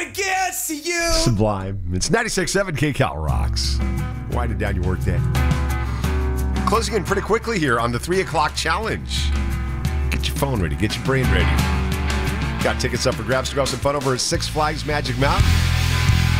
it gets to you. Sublime. It's 96.7 KCal Rocks. Winding down your workday. Closing in pretty quickly here on the 3 o'clock challenge. Get your phone ready. Get your brain ready. Got tickets up for grabs to go have some fun over at Six Flags Magic Mountain.